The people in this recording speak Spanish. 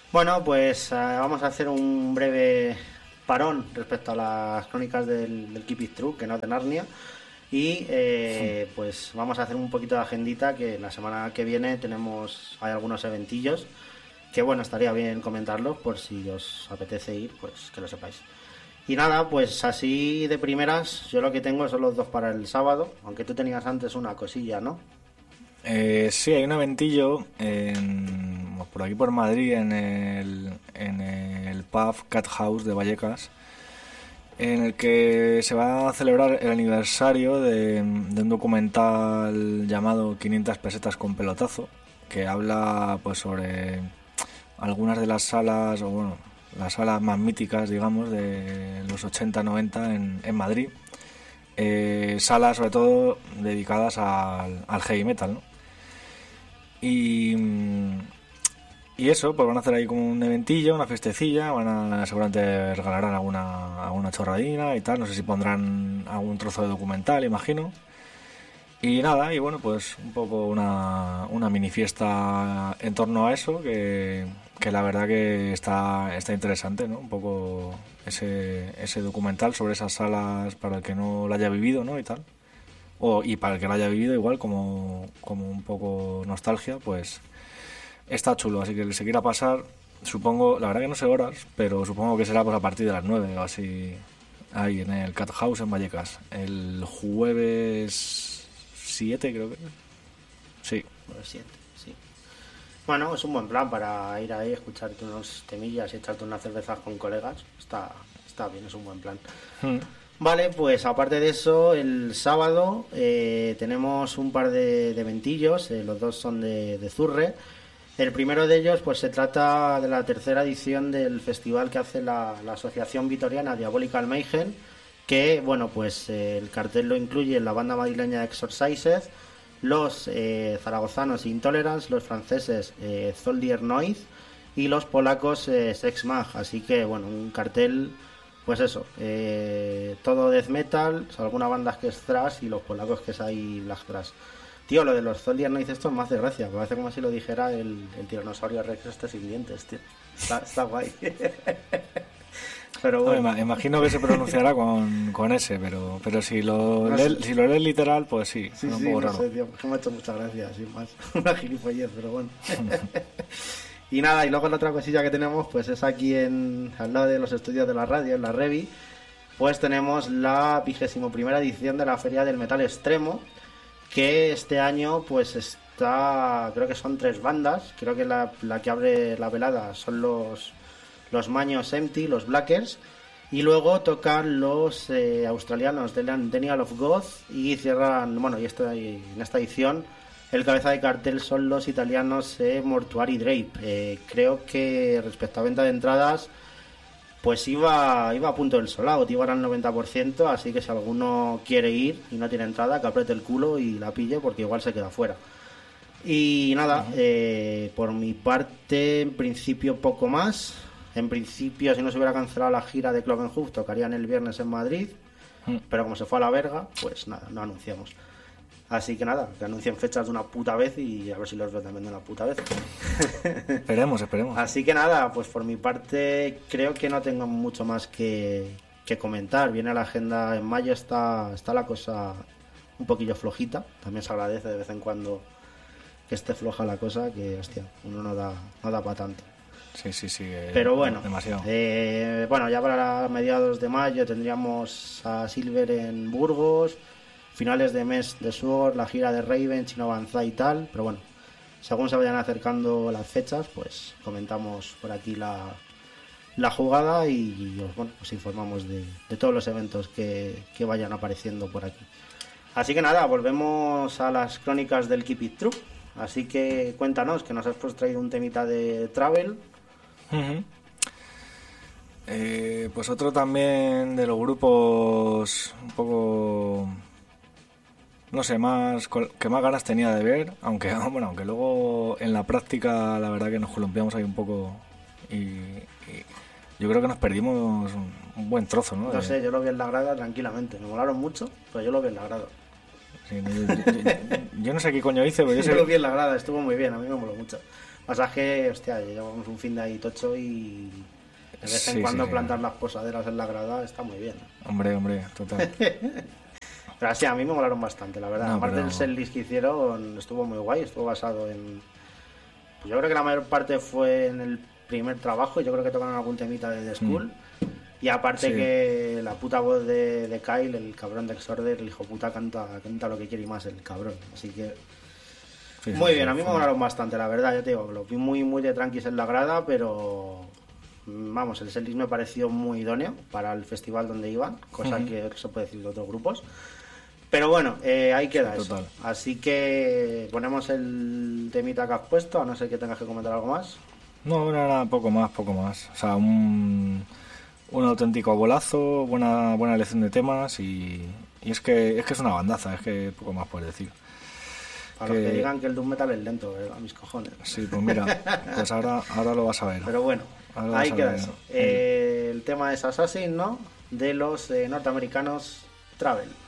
Bueno, pues vamos a hacer un breve parón respecto a las crónicas del Keep It True, que no es de Narnia. Y pues vamos a hacer un poquito de agendita, que la semana que viene hay algunos eventillos que bueno, estaría bien comentarlos por si os apetece ir, pues que lo sepáis. Y nada, pues así de primeras, yo lo que tengo son los dos para el sábado, aunque tú tenías antes una cosilla, ¿no? Sí, hay un eventillo por aquí por Madrid, en el pub Cat House de Vallecas, en el que se va a celebrar el aniversario de un documental llamado 500 pesetas con pelotazo, que habla pues sobre algunas de las salas, o bueno, las salas más míticas, digamos, de los 80-90 en Madrid. Salas sobre todo dedicadas al heavy metal, ¿no? Y eso, pues van a hacer ahí como un eventillo, una festecilla, seguramente regalarán alguna chorradina y tal, no sé si pondrán algún trozo de documental, imagino. Y nada, y bueno, pues un poco una mini fiesta en torno a eso, que la verdad que está interesante, ¿no? Un poco ese documental sobre esas salas para el que no lo haya vivido, ¿no? Y tal. Y para el que lo haya vivido igual, como un poco nostalgia, pues está chulo. Así que el que se quiera pasar, supongo, la verdad que no sé horas, pero supongo que será pues a partir de las 9 o así, ahí en el Cat House en Vallecas. El jueves 7 creo que. Sí. Jueves 7, sí. Bueno, es un buen plan para ir ahí, escucharte unos temillas y echarte unas cervezas con colegas. Está bien, es un buen plan. Vale, pues aparte de eso, el sábado tenemos un par de eventillos, los dos son de Zurre. El primero de ellos pues se trata de la tercera edición del festival que hace la Asociación Vitoriana Diabolical Mayhem, que bueno, pues el cartel lo incluye la banda madrileña Exorcised, los zaragozanos Intolerance, los franceses Zoldyr Noise y los polacos Sex Mag, así que bueno, un cartel. Pues eso, todo death metal, alguna banda que es thrash y los polacos que es ahí black thrash. Tío, lo de los Zoldyr Noise esto es más de gracia, parece como si lo dijera el tiranosaurio Rex este sin dientes, tío. Está guay. Pero bueno. No, imagino que se pronunciará con ese, pero si lo lees literal, pues sí, sí, un poco no raro. sé, tío, me ha hecho mucha gracia, sin más. Una gilipollez, pero bueno. Y nada, y luego la otra cosilla que tenemos pues es aquí al lado de los estudios de la radio, en la Revi, pues tenemos la 21ª edición de la Feria del Metal Extremo, que este año pues está, creo que son 3 bandas, creo que la que abre la velada son los Maños Empty, los Blackers, y luego tocan los australianos de Denial of God y cierran, bueno, en esta edición el cabeza de cartel son los italianos Mortuary Drape. Creo que respecto a venta de entradas, pues iba a punto del sold out, iban al 90%, así que si alguno quiere ir y no tiene entrada, que apriete el culo y la pille porque igual se queda fuera. Y nada, por mi parte, en principio poco más. En principio, si no se hubiera cancelado la gira de Clovenhoof, tocarían el viernes en Madrid, pero como se fue a la verga, pues nada, no anunciamos. Así que nada, que anuncien fechas de una puta vez y a ver si los veo también de una puta vez. Esperemos. Así que nada, pues por mi parte creo que no tengo mucho más que comentar. Viene la agenda en mayo, está la cosa un poquillo flojita. También se agradece de vez en cuando que esté floja la cosa, que hostia, uno no da para tanto. Sí. Pero bueno, demasiado. Bueno, ya para mediados de mayo tendríamos a Silver en Burgos. Finales de mes de Sword, la gira de Raven, Chino Banzai y tal, pero bueno, según se vayan acercando las fechas, pues comentamos por aquí la jugada y os informamos de todos los eventos que vayan apareciendo por aquí. Así que nada, volvemos a las crónicas del Keep It True, así que cuéntanos, que nos has pues traído un temita de Travel. Pues otro también de los grupos un poco, no sé, que más ganas tenía de ver, aunque luego en la práctica la verdad que nos columpiamos ahí un poco y yo creo que nos perdimos un buen trozo, ¿no? No sé, yo lo vi en la grada tranquilamente, me molaron mucho, pero yo lo vi en la grada. Sí, yo no sé qué coño hice, pero yo lo vi en la grada, estuvo muy bien, a mí me moló mucho. Pasa que, hostia, llevamos un fin de ahí tocho y de vez en Sí, cuando sí. plantar las posaderas en la grada está muy bien. Hombre, total. Pero sí, a mí me molaron bastante, la verdad. No, Aparte pero- del setlist que hicieron, estuvo muy guay, estuvo basado en... Pues yo creo que la mayor parte fue en el primer trabajo, yo creo que tocaron algún temita de The School. Y aparte Sí. que la puta voz de Kyle, el cabrón de Exorder, el hijo puta, canta lo que quiere y más el cabrón. Así que... Sí, sí, Muy sí, bien, a mí me fue- molaron bastante, la verdad, ya te digo, lo vi muy de tranquis en la grada, pero vamos, el setlist me pareció muy idóneo para el festival donde iban, cosa que se puede decir de otros grupos. Pero bueno, ahí queda Sí, eso. total. Así que ponemos el temita que has puesto, a no ser que tengas que comentar algo más. No, nada, poco más. O sea, un auténtico bolazo, buena elección de temas y es que es una bandaza, es que poco más puedes decir. Para los que digan que el doom metal es lento, a mis cojones. Sí, pues mira, pues ahora lo vas a ver. Pero bueno, Ahora ahí vas a queda ver. eso. El tema es Assassin, ¿no? De los norteamericanos Travel.